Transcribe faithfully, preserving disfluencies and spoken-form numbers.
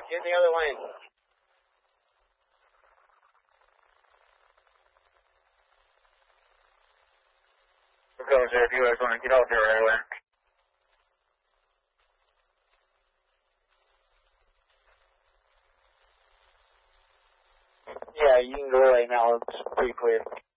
get in the other lane. We'll go there if you guys want to get out there right away. Yeah, you can go right now. It's pretty clear.